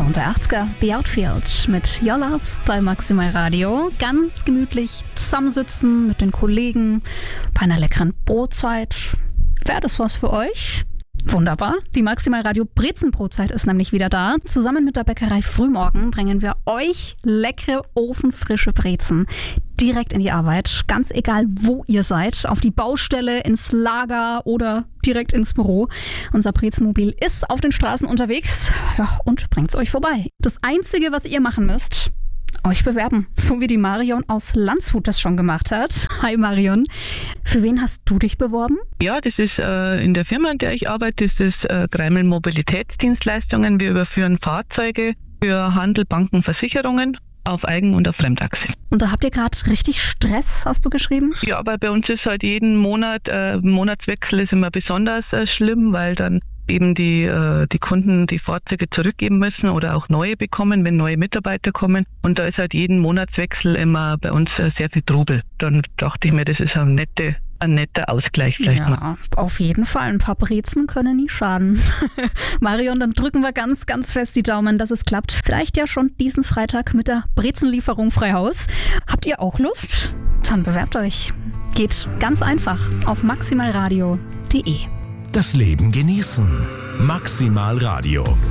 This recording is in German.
Und der 80er, The Outfield mit Your Love bei Maximal Radio. Ganz gemütlich zusammensitzen mit den Kollegen bei einer leckeren Brotzeit. Wäre das was für euch? Wunderbar. Die Maximal Radio Brezenbrotzeit ist nämlich wieder da. Zusammen mit der Bäckerei Frühmorgen bringen wir euch leckere, ofenfrische Brezen direkt in die Arbeit. Ganz egal, wo ihr seid. Auf die Baustelle, ins Lager oder direkt ins Büro. Unser Brezenmobil ist auf den Straßen unterwegs, ja, und bringt's euch vorbei. Das Einzige, was ihr machen müsst: euch bewerben, so wie die Marion aus Landshut das schon gemacht hat. Hi Marion, für wen hast du dich beworben? Ja, das ist in der Firma, in der ich arbeite, das ist Greimel Mobilitätsdienstleistungen. Wir überführen Fahrzeuge für Handel, Banken, Versicherungen auf Eigen- und auf Fremdachse. Und da habt ihr gerade richtig Stress, hast du geschrieben? Ja, aber bei uns ist halt jeden Monat, Monatswechsel ist immer besonders schlimm, weil dann eben die Kunden die Fahrzeuge zurückgeben müssen oder auch neue bekommen, wenn neue Mitarbeiter kommen. Und da ist halt jeden Monatswechsel immer bei uns sehr viel Trubel. Dann dachte ich mir, das ist ein netter Ausgleich vielleicht mal. Ja, auf jeden Fall. Ein paar Brezen können nie schaden. Marion, dann drücken wir ganz, ganz fest die Daumen, dass es klappt. Vielleicht ja schon diesen Freitag mit der Brezenlieferung frei Haus. Habt ihr auch Lust? Dann bewerbt euch. Geht ganz einfach auf maximalradio.de. Das Leben genießen. Maximal Radio.